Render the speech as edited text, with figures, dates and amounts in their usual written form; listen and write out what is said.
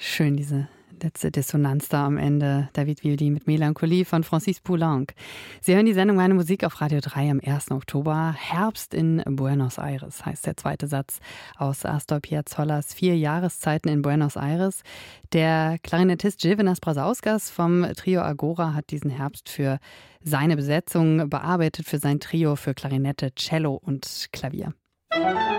Schön, diese letzte Dissonanz da am Ende. David Violdi mit Melancholie von Francis Poulenc. Sie hören die Sendung Meine Musik auf Radio 3 am 1. Oktober. Herbst in Buenos Aires heißt der zweite Satz aus Astor Piazzollas 4 Jahreszeiten in Buenos Aires. Der Klarinettist Gilvenas Brazauskas vom Trio Agora hat diesen Herbst für seine Besetzung bearbeitet, für sein Trio für Klarinette, Cello und Klavier.